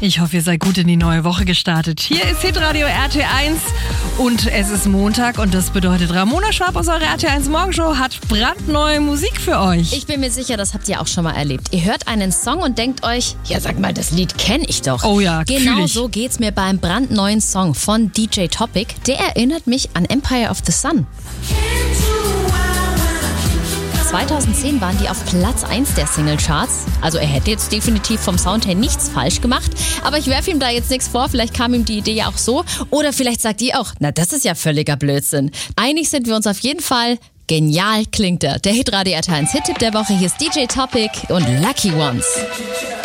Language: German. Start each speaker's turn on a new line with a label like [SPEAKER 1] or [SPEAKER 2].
[SPEAKER 1] Ich hoffe, ihr seid gut in die neue Woche gestartet. Hier ist Hitradio RT1 und es ist Montag und das bedeutet, Ramona Schwab aus eurer RT1 Morgenshow hat brandneue Musik für euch.
[SPEAKER 2] Ich bin mir sicher, das habt ihr auch schon mal erlebt. Ihr hört einen Song und denkt euch, ja sag mal, das Lied kenne ich doch.
[SPEAKER 1] Oh ja,
[SPEAKER 2] genau so geht's mir beim brandneuen Song von DJ Topic. Der erinnert mich an Empire of the Sun. 2010 waren die auf Platz 1 der Singlecharts. Also er hätte jetzt definitiv vom Sound her nichts falsch gemacht. Aber ich werfe ihm da jetzt nichts vor. Vielleicht kam ihm die Idee ja auch so. Oder vielleicht sagt ihr auch, na das ist ja völliger Blödsinn. Einig sind wir uns auf jeden Fall. Genial klingt er. Der Hitradio RT1 Hit-Tipp der Woche. Hier ist DJ Topic und Lucky Ones.